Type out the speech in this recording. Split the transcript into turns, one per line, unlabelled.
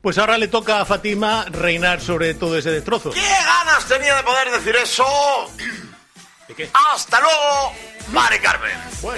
Pues ahora le toca a Fátima reinar sobre todo ese destrozo.
¡Qué ganas tenía de poder decir eso!
¿De qué?
¡Hasta luego, Mari Carmen!
Bueno.